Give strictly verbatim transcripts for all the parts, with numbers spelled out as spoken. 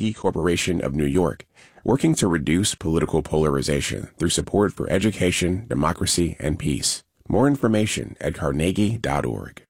Carnegie Corporation of New York, working to reduce political polarization through support for education, democracy, and peace. More information at carnegie dot org.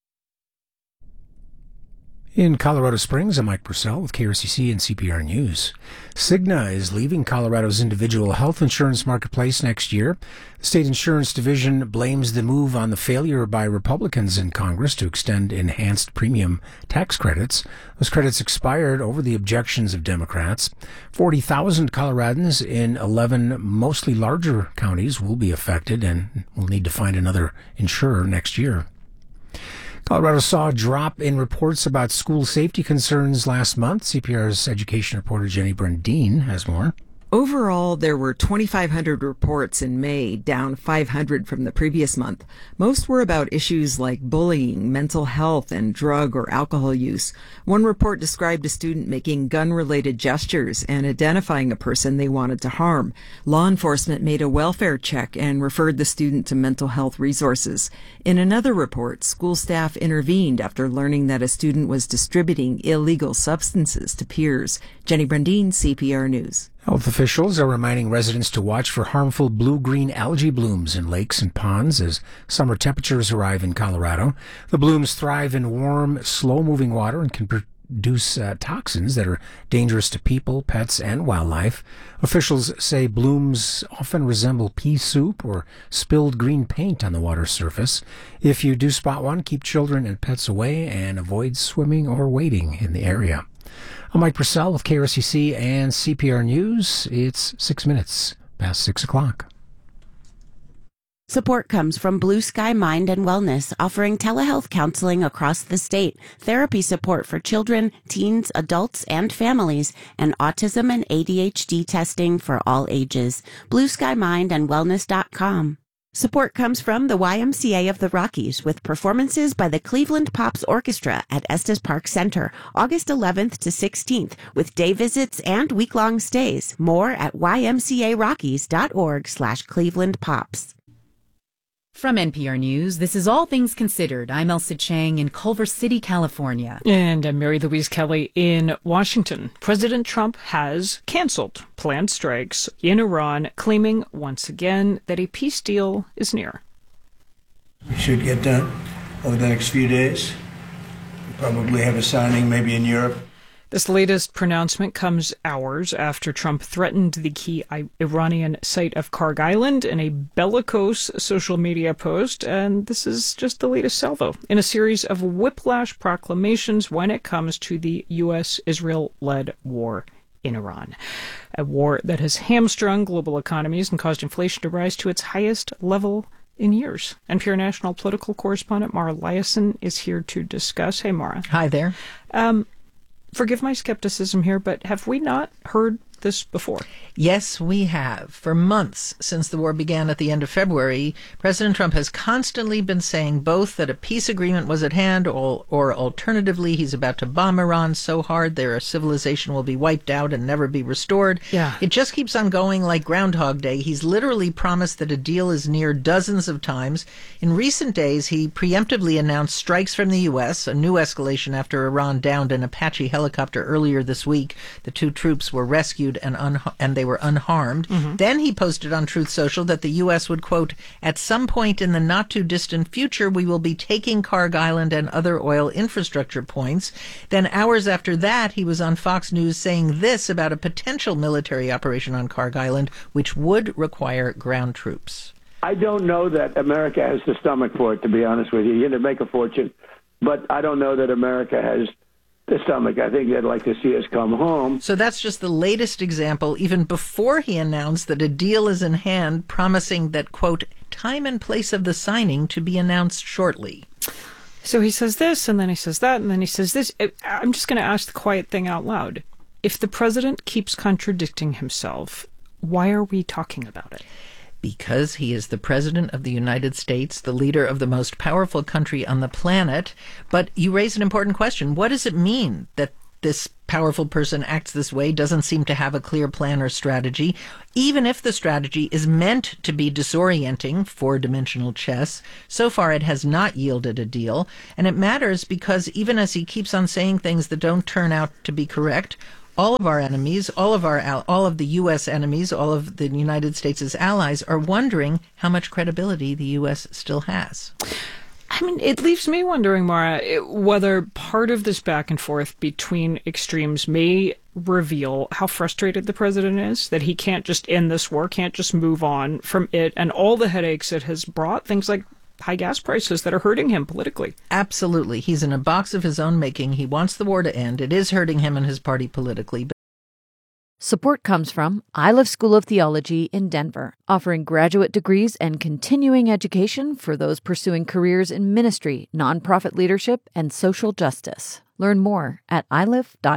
In Colorado Springs, I'm Mike Purcell with K R C C and C P R News. Cigna is leaving Colorado's individual health insurance marketplace next year. The state insurance division blames the move on the failure by Republicans in Congress to extend enhanced premium tax credits. Those credits expired over the objections of Democrats. forty thousand Coloradans in eleven mostly larger counties will be affected and will need to find another insurer next year. Colorado saw a drop in reports about school safety concerns last month. C P R's education reporter Jenny Brandine has more. Overall, there were twenty-five hundred reports in May, down five hundred from the previous month. Most were about issues like bullying, mental health, and drug or alcohol use. One report described a student making gun-related gestures and identifying a person they wanted to harm. Law enforcement made a welfare check and referred the student to mental health resources. In another report, school staff intervened after learning that a student was distributing illegal substances to peers. Jenny Brandine, C P R News. Health officials are reminding residents to watch for harmful blue-green algae blooms in lakes and ponds as summer temperatures arrive in Colorado. The blooms thrive in warm, slow-moving water and can produce uh, toxins that are dangerous to people, pets, and wildlife. Officials say blooms often resemble pea soup or spilled green paint on the water surface. If you do spot one, keep children and pets away and avoid swimming or wading in the area. I'm Mike Purcell with K R C C and C P R News. It's six minutes past six o'clock. Support comes from Blue Sky Mind and Wellness, offering telehealth counseling across the state, therapy support for children, teens, adults, and families, and autism and A D H D testing for all ages. blue sky mind and wellness dot com. Support comes from the Y M C A of the Rockies with performances by the Cleveland Pops Orchestra at Estes Park Center, August eleventh to sixteenth, with day visits and week-long stays. More at y m c a rockies dot org slash Cleveland Pops. From N P R News, this is All Things Considered. I'm Elsa Chang in Culver City, California. And I'm Mary Louise Kelly in Washington. President Trump has canceled planned strikes in Iran, claiming once again that a peace deal is near. We should get done over the next few days. We'll probably have a signing maybe in Europe. This latest pronouncement comes hours after Trump threatened the key Iranian site of Karg Island in a bellicose social media post, and this is just the latest salvo in a series of whiplash proclamations when it comes to the U S Israel-led war in Iran, a war that has hamstrung global economies and caused inflation to rise to its highest level in years. N P R national political correspondent Mara Liasson is here to discuss. Hey, Mara. Hi there. Um, Forgive my skepticism here, but have we not heard this before? Yes, we have. For months since the war began at the end of February, President Trump has constantly been saying both that a peace agreement was at hand or, or alternatively he's about to bomb Iran so hard their civilization will be wiped out and never be restored. Yeah. It just keeps on going like Groundhog Day. He's literally promised that a deal is near dozens of times. In recent days, he preemptively announced strikes from the U S, a new escalation after Iran downed an Apache helicopter earlier this week. The two troops were rescued and unha- and they were unharmed. Mm-hmm. Then he posted on Truth Social that the U S would, quote, at some point in the not-too-distant future, we will be taking Karg Island and other oil infrastructure points. Then hours after that, he was on Fox News saying this about a potential military operation on Karg Island, which would require ground troops. I don't know that America has the stomach for it, to be honest with you. You're going to make a fortune, but I don't know that America has the stomach. I think they'd like to see us come home. So that's just the latest example, even before he announced that a deal is in hand, promising that, quote, time and place of the signing to be announced shortly. So he says this, and then he says that, and then he says this. I'm just going to ask the quiet thing out loud. If the president keeps contradicting himself, why are we talking about it? Because he is the president of the United States, the leader of the most powerful country on the planet. But you raise an important question. What does it mean that this powerful person acts this way, doesn't seem to have a clear plan or strategy? Even if the strategy is meant to be disorienting, four-dimensional chess, so far it has not yielded a deal. And it matters because even as he keeps on saying things that don't turn out to be correct, all of our enemies, all of our all of the U S enemies, all of the United States' allies are wondering how much credibility the U S still has. I mean, it leaves me wondering, Mara, whether part of this back and forth between extremes may reveal how frustrated the president is, that he can't just end this war, can't just move on from it, and all the headaches it has brought, things like high gas prices that are hurting him politically. Absolutely. He's in a box of his own making. He wants the war to end. It is hurting him and his party politically. But support comes from Iliff School of Theology in Denver, offering graduate degrees and continuing education for those pursuing careers in ministry, nonprofit leadership, and social justice. Learn more at iliff dot